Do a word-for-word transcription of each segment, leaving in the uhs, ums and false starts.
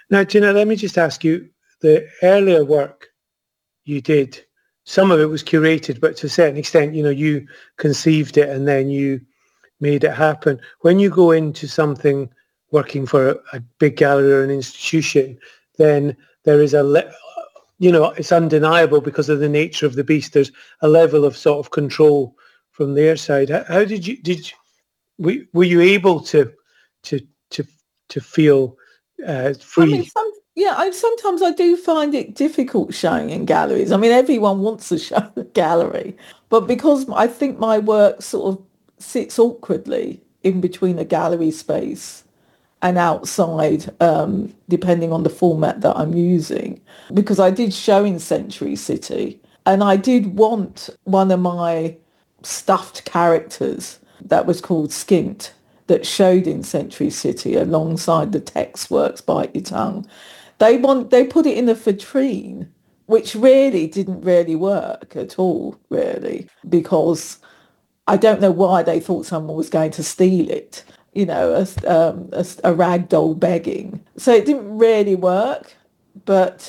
Now, Gina, let me just ask you, the earlier work you did, some of it was curated, but to a certain extent, you know, you conceived it and then you made it happen. When you go into something working for a, a big gallery or an institution, then there is a, le- you know, it's undeniable because of the nature of the beast. There's a level of sort of control from their side. How, how did you, did you, were, were you able to, to, to, to feel uh, I mean, free? some, yeah, I sometimes I do find it difficult showing in galleries. I mean, everyone wants to show a gallery, but because I think my work sort of sits awkwardly in between a gallery space and outside, um, depending on the format that I'm using, because I did show in Century City, and I did want one of my stuffed characters that was called Skint that showed in Century City alongside the text works Bite Your Tongue. They want they put it in a vitrine, which really didn't really work at all, really, because I don't know why they thought someone was going to steal it. You know, a, um, a, a rag doll begging. So it didn't really work, but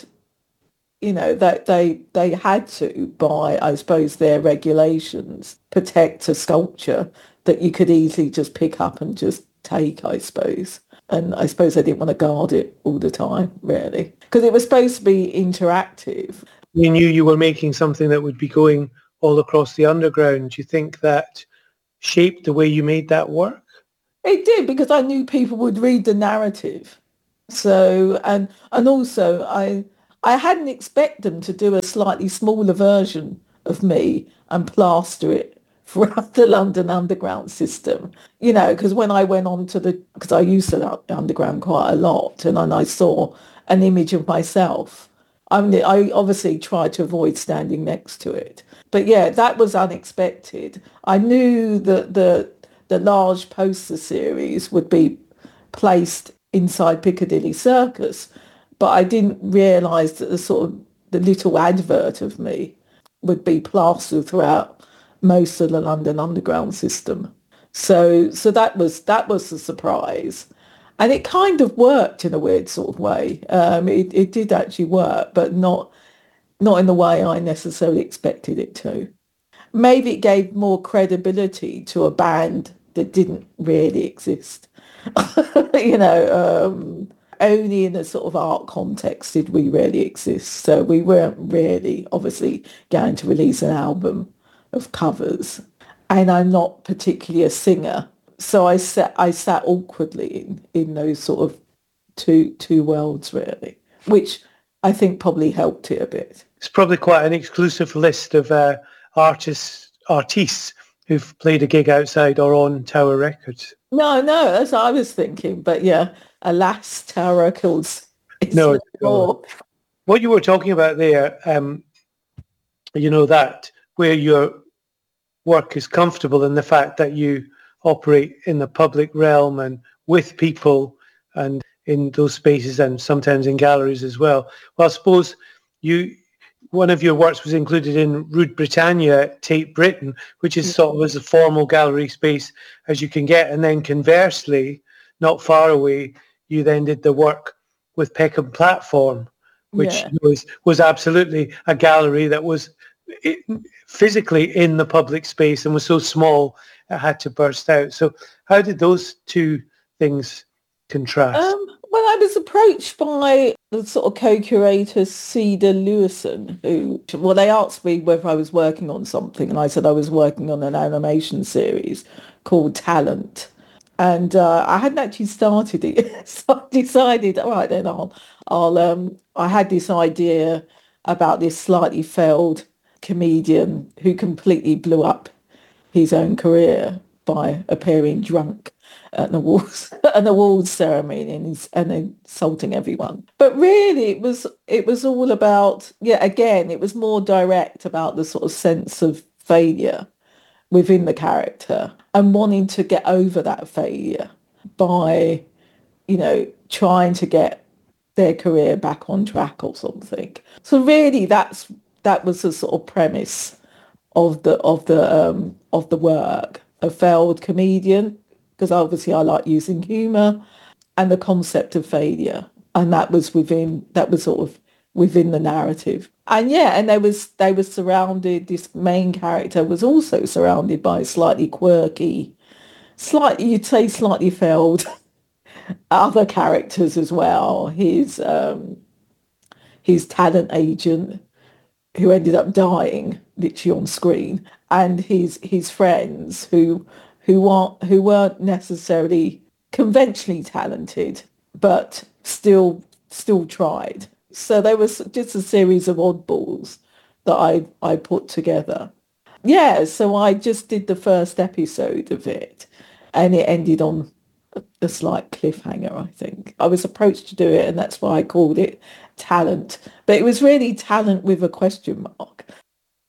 you know that they they had to, by I suppose their regulations, protect a sculpture that you could easily just pick up and just take, I suppose. And I suppose they didn't want to guard it all the time, really, because it was supposed to be interactive. You knew you were making something that would be going all across the underground. Do you think that shaped the way you made that work? It did, because I knew people would read the narrative. So, and and also I I hadn't expected them to do a slightly smaller version of me and plaster it throughout the London Underground system. You know, because when I went on to the, because I used the Underground quite a lot, and then I saw an image of myself. I mean, I obviously tried to avoid standing next to it. But yeah, that was unexpected. I knew that the the large poster series would be placed inside Piccadilly Circus, but I didn't realise that the sort of the little advert of me would be plastered throughout most of the London Underground system. So so that was that was a surprise. And it kind of worked in a weird sort of way. Um, it, it did actually work, but not not in the way I necessarily expected it to. Maybe it gave more credibility to a band that didn't really exist. you know, um, Only in a sort of art context did we really exist. So we weren't really obviously going to release an album of covers. And I'm not particularly a singer. So I sat I sat awkwardly in, in those sort of two two worlds really, which I think probably helped it a bit. It's probably quite an exclusive list of uh, artists artists who've played a gig outside or on Tower Records. No, no, that's what I was thinking. But yeah, alas, Tower Records is No, no more. what you were talking about there, um, you know, that where your work is comfortable in the fact that you operate in the public realm and with people and in those spaces and sometimes in galleries as well. Well, I suppose you one of your works was included in Rue Britannia at Tate Britain, which is sort of as a formal gallery space as you can get. And then conversely, not far away, you then did the work with Peckham Platform, which Yeah. was was absolutely a gallery that was i- physically in the public space and was so small it had to burst out. So how did those two things contrast? Um, well, I was approached by the sort of co-curator Cedar Lewison, who, well, they asked me whether I was working on something, and I said I was working on an animation series called Talent. And uh, I hadn't actually started it, so I decided, all right, then I'll, I'll, um, I had this idea about this slightly failed comedian who completely blew up his own career by appearing drunk at an awards an awards ceremony and, ins- and insulting everyone. But really, it was it was all about, yeah. Again, it was more direct about the sort of sense of failure within the character and wanting to get over that failure by, you know, trying to get their career back on track or something. So really, that's that was the sort of premise of the of the um, of the work. A failed comedian, because obviously I like using humour, and the concept of failure. and that was within that was sort of within the narrative. And yeah, and they was they were surrounded. This main character was also surrounded by slightly quirky, slightly you'd say slightly failed other characters as well. His um, his talent agent, who ended up dying literally on screen, and his his friends who who aren't who weren't necessarily conventionally talented, but still still tried. So there was just a series of oddballs that I I put together. Yeah, so I just did the first episode of it, and it ended on a slight cliffhanger, I think. I was approached to do it, and that's why I called it Talent. But it was really talent with a question mark.